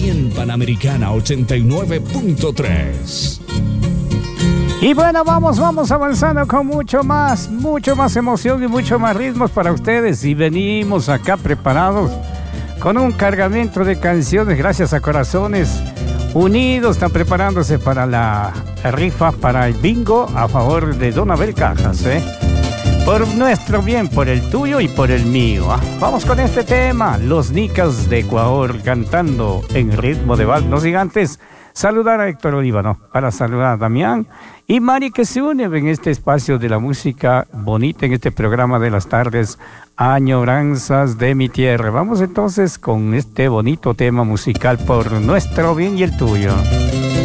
aquí en Panamericana 89.3. Y bueno, vamos avanzando con mucho más emoción y mucho más ritmos para ustedes. Y venimos acá preparados con un cargamento de canciones gracias a Corazones Unidos. Están preparándose para la rifa, para el bingo a favor de Don Abel Cajas, por nuestro bien, por el tuyo y por el mío. Vamos con este tema, Los Nicas de Ecuador cantando en ritmo de vals. No gigantes. Saludar a Héctor Oliva, ¿no? Para saludar a Damián y Mari, que se unen en este espacio de la música bonita, en este programa de las tardes, Añoranzas de mi tierra. Vamos entonces con este bonito tema musical por nuestro bien y el tuyo.